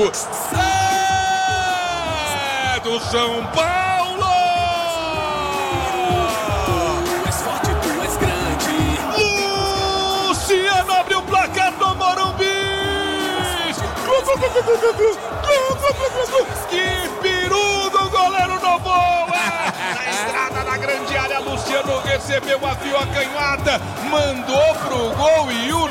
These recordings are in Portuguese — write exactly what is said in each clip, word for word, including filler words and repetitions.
É do São Paulo! Mais forte, tu és grande. Luciano abriu o placar do Morumbi! Que peru do goleiro Novoa! Na estrada da grande área, Luciano recebeu a fio acanhada, mandou pro gol e o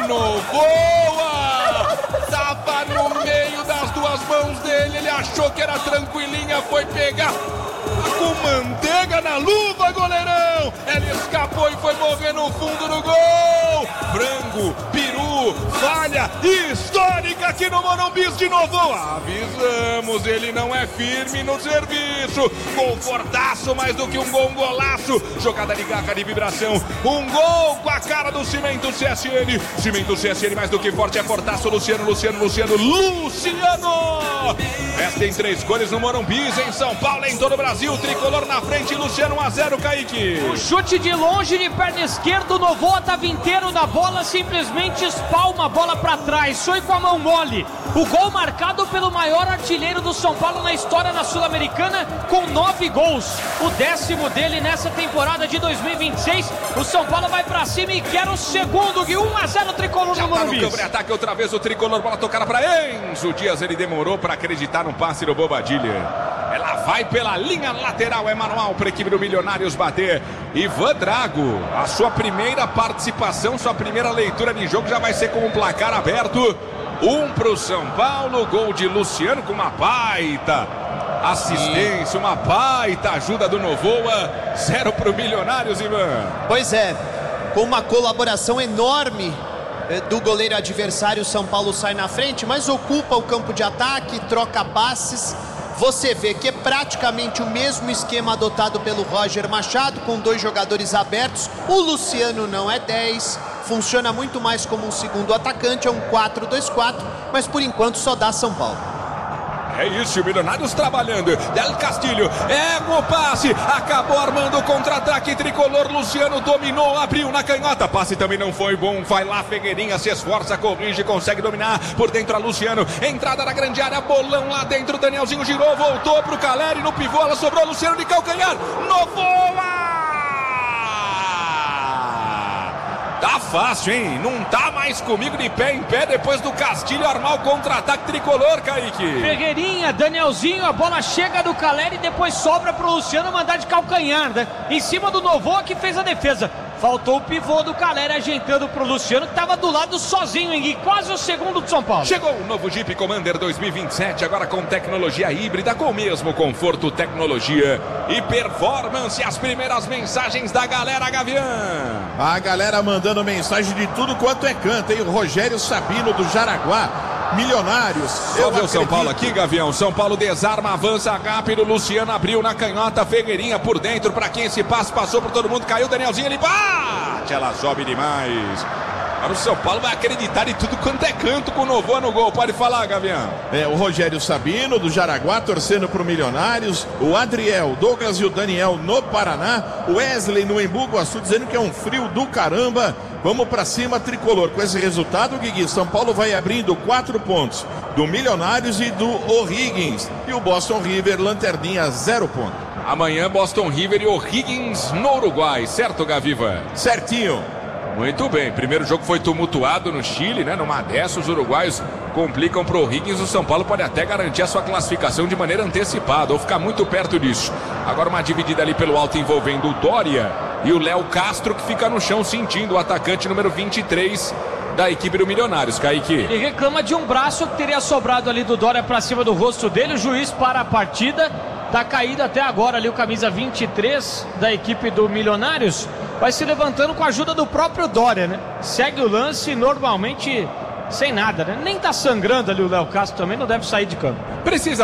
Novoa tava no meio das duas mãos dele, ele achou que era tranquilinha, foi pegar com manteiga na luva, goleirão! Ele escapou e foi morrer no fundo do gol! Frango, peru, falha histórica aqui no Morumbi de novo. Avisamos, ele não é firme no serviço. Gol fortaço, mais do que um gol, um golaço. Jogada de garra, de vibração. Um gol com a cara do Cimento C S N. Cimento C S N, mais do que forte, é fortaço. Luciano, Luciano, Luciano, Luciano! Resta em três cores no Morumbi, em São Paulo, em todo o Brasil. Tricolor na frente, Luciano um a zero, Kaique. O chute de longe de perna esquerda, o Novoa estava inteiro na bola, simplesmente espalma a bola para trás, foi com a mão mole. O gol marcado pelo maior artilheiro do São Paulo na história da Sul-Americana, com nove gols. O décimo dele nessa temporada de dois mil e vinte e seis. O São Paulo vai para cima e quer o segundo, Gui. um a zero Tricolor no Morumbi. Já tá no campo de ataque outra vez o Tricolor, bola tocada para Enzo Dias, ele demorou para acreditar no passe do Bobadilha. Ela vai pela linha lateral, é manual para a equipe do Milionários bater. Ivan Drago, a sua primeira participação, sua primeira leitura de jogo já vai ser com um placar aberto. Um para o São Paulo, gol de Luciano com uma baita assistência, uma baita ajuda do Novoa. Zero para o Milionários, Ivan. Pois é, com uma colaboração enorme do goleiro adversário, São Paulo sai na frente, mas ocupa o campo de ataque, troca passes. Você vê que é praticamente o mesmo esquema adotado pelo Roger Machado, com dois jogadores abertos. O Luciano não é dez, funciona muito mais como um segundo atacante, é um quatro dois quatro, mas por enquanto só dá São Paulo. É isso, o Milionários trabalhando. Del Castilho, é o passe, acabou armando o contra-ataque tricolor. Luciano dominou, abriu na canhota. Passe também não foi bom. Vai lá, Figueirinha, se esforça, corrige, consegue dominar. Por dentro a Luciano, entrada na grande área, bolão lá dentro. Danielzinho girou, voltou pro Caleri. No pivô, ela sobrou. Luciano de calcanhar. Novoa! Tá fácil, hein? Não tá mais comigo de pé em pé depois do Castilho armar o contra-ataque tricolor, Kaique. Ferreirinha, Danielzinho, a bola chega do Caleri e depois sobra pro Luciano mandar de calcanhar, né? Em cima do Novoa que fez a defesa. Faltou o pivô do Caleri ajeitando pro Luciano, que tava do lado sozinho, hein? Quase o segundo de São Paulo. Chegou o novo Jeep Commander dois mil e vinte e sete, agora com tecnologia híbrida, com o mesmo conforto, tecnologia e performance. As primeiras mensagens da galera, Gavião. A galera mandando mensagem de tudo quanto é canto, hein? O Rogério Sabino do Jaraguá. Milionários. Só ver o São Paulo aqui, Gavião. São Paulo desarma, avança rápido. Luciano abriu na canhota, Figueirinha por dentro. Pra quem esse passe passou por todo mundo, caiu. Danielzinho, ele bate. Ela sobe demais. Agora o São Paulo vai acreditar em tudo quanto é canto com o Novoa no gol. Pode falar, Gavião. É, o Rogério Sabino do Jaraguá torcendo pro Milionários. O Adriel, o Douglas e o Daniel no Paraná. O Wesley no Embu Guaçu dizendo que é um frio do caramba. Vamos pra cima, tricolor. Com esse resultado, Guigui, São Paulo vai abrindo quatro pontos do Milionários e do O'Higgins. E o Boston River, lanterninha, zero ponto. Amanhã, Boston River e O'Higgins no Uruguai, certo, Gaviva? Certinho. Muito bem, primeiro jogo foi tumultuado no Chile, né? Numa dessas, os uruguaios complicam pro O'Higgins. O São Paulo pode até garantir a sua classificação de maneira antecipada ou ficar muito perto disso. Agora uma dividida ali pelo alto envolvendo o Dória e o Léo Castro, que fica no chão sentindo, o atacante número vinte e três da equipe do Milionários, Kaique. Ele reclama de um braço que teria sobrado ali do Dória pra cima do rosto dele. O juiz para a partida. Tá caído até agora ali o camisa vinte e três da equipe do Milionários. Vai se levantando com a ajuda do próprio Dória, né? Segue o lance normalmente sem nada, né? Nem tá sangrando ali o Léo Castro também, não deve sair de campo. Precisa